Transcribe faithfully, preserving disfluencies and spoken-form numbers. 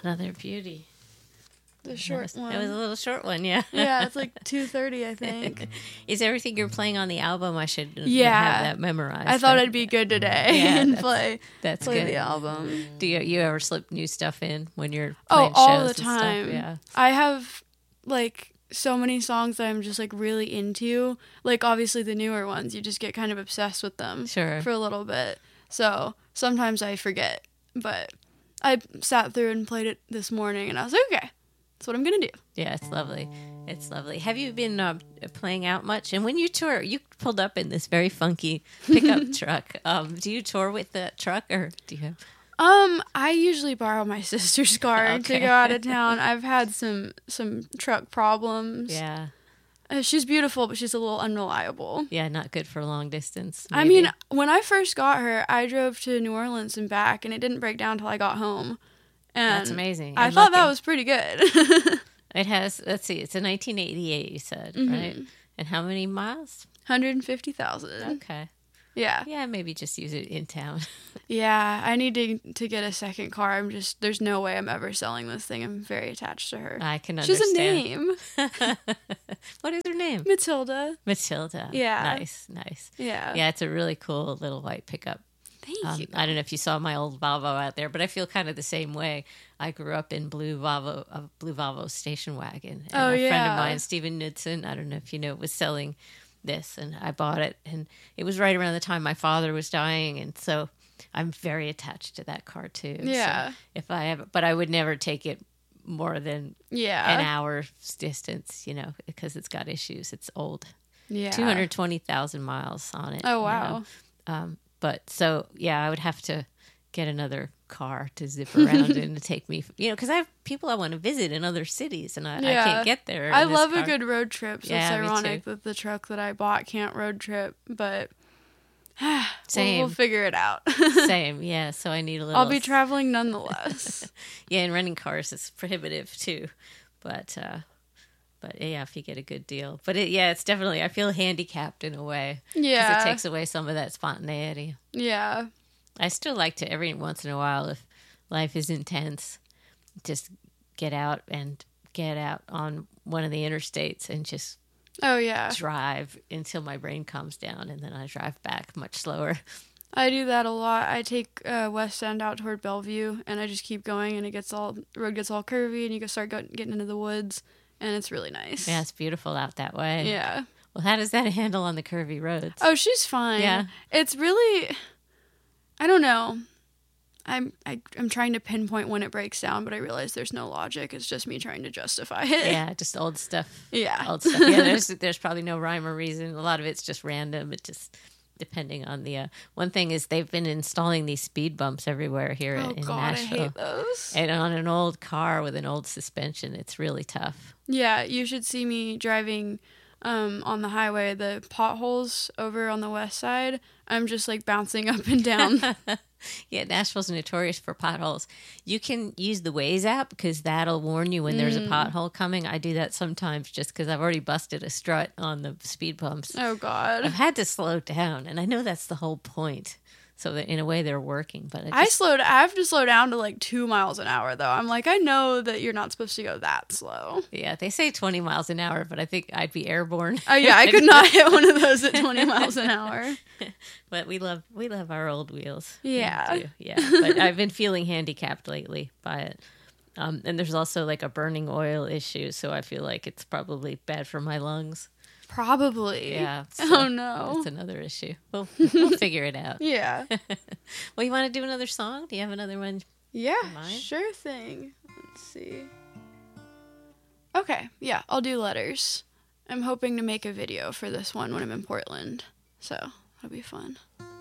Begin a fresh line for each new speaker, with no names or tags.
Another beauty.
The short
was,
one.
It was a little short one, yeah.
Yeah, it's like two thirty, I think.
Is everything you're playing on the album? I should
yeah.
have that memorized.
I thought
but,
I'd be good today
yeah,
and
that's,
play,
that's
play
good.
the album.
Do you, you ever slip new stuff in when you're
Oh,
playing
all
shows
the
and
time.
stuff? Yeah.
I have, like, so many songs that I'm just, like, really into. Like, obviously the newer ones, you just get kind of obsessed with them
Sure.
for a little bit. So sometimes I forget. But I sat through and played it this morning, and I was like, okay, that's what I'm going to do.
Yeah, it's lovely. It's lovely. Have you been uh, playing out much? And when you tour, you pulled up in this very funky pickup truck. Um, do you tour with that truck, or do you have...
Um, I usually borrow my sister's car
Okay.
to go out of town. I've had some, some truck problems.
Yeah.
Uh, she's beautiful, but she's a little unreliable.
Yeah, not good for long distance.
I
maybe.
mean, when I first got her, I drove to New Orleans and back, and it didn't break down until I got home. And
That's amazing.
I
And
thought that
lucky.
was pretty good.
It has, let's see, it's a nineteen eighty-eight, you said,
Mhm.
right? And how many miles?
one hundred fifty thousand.
Okay.
Yeah.
Yeah, maybe just use it in town.
Yeah, I need to to get a second car. I'm just, there's no way I'm ever selling this thing. I'm very attached to her.
I can
She's
understand.
a name.
What is her name?
Matilda.
Matilda.
Yeah.
Nice, nice.
Yeah.
Yeah, it's a really cool little white pickup.
Thank
Um,
you.
I don't know if you saw my old Volvo out there, but I feel kind of the same way. I grew up in blue Volvo, a blue Volvo station wagon. And
Oh,
a friend
yeah.
of mine, Stephen Knudsen, I don't know if you know, was selling this, and I bought it. And it was right around the time my father was dying, and so I'm very attached to that car too.
Yeah.
So if I have, but I would never take it more than
Yeah.
an hour's distance, you know, because it's got issues. It's old.
Yeah.
two hundred twenty thousand miles on it.
Oh,
you
wow.
know. Um, but so, yeah, I would have to get another car to zip around in to take me, you know, because I have people I want to visit in other cities, and I, I
Yeah.
can't get there.
I
in this
love a
car.
good road trip. So
Yeah,
it's
me
ironic
too.
that the truck that I bought can't road trip, but
Same.
We'll, we'll figure it out.
Same, yeah. So I need a little.
I'll be traveling nonetheless.
Yeah, and renting cars is prohibitive too, but uh, but yeah, if you get a good deal. But it, yeah, it's definitely. I feel handicapped in a way.
Yeah.
Because it takes away some of that spontaneity.
Yeah.
I still like to every once in a while, if life is intense, just get out and get out on one of the interstates and just
Oh, yeah.
drive until my brain calms down, and then I drive back much slower.
I do that a lot. I take uh, West End out toward Bellevue, and I just keep going, and it gets all the road gets all curvy, and you can start go- getting into the woods, and it's really nice.
Yeah, it's beautiful out that way.
Yeah.
Well, how does that handle on the curvy roads?
Oh, she's fine.
Yeah.
It's really, I don't know. I'm I, I'm trying to pinpoint when it breaks down, but I realize there's no logic. It's just me trying to justify it.
Yeah, just old stuff.
Yeah.
Old stuff. Yeah, there's there's probably no rhyme or reason. A lot of it's just random. It just depending on the. Uh, one thing is they've been installing these speed bumps everywhere here
Oh,
in
God,
Nashville.
I hate those.
And on an old car with an old suspension, it's really tough.
Yeah, you should see me driving um, on the highway. The potholes over on the west side, I'm just like bouncing up and down.
Yeah, Nashville's notorious for potholes. You can use the Waze app because that'll warn you when there's a pothole coming. I do that sometimes just because I've already busted a strut on the speed bumps.
Oh, God.
I've had to slow down, and I know that's the whole point. So that in a way they're working, but
I
just,
slowed. I have to slow down to like two miles an hour, though. I'm like, I know that you're not supposed to go that slow.
yeah, they say twenty miles an hour, but I think I'd be airborne.
Oh yeah, I could not hit one of those at twenty miles an hour.
But we love we love our old wheels.
Yeah.
We do, yeah. But I've been feeling handicapped lately by it. Um, and there's also like a burning oil issue, so I feel like it's probably bad for my lungs.
Probably.
Yeah. so
Oh no.
That's another issue. We'll, we'll figure it out.
Yeah.
Well, you want to do another song? Do you have another one?
Yeah.
Mine?
Sure thing. Let's see. Okay. Yeah, I'll do letters. I'm hoping to make a video for this one when I'm in Portland, so that'll be fun.